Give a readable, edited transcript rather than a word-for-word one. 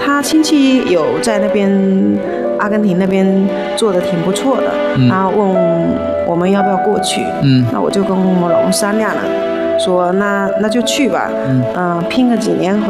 他亲戚有在那边阿根廷那边做的挺不错的，然后问我们要不要过去，那我就跟我老公商量了，说那就去吧，拼个几年。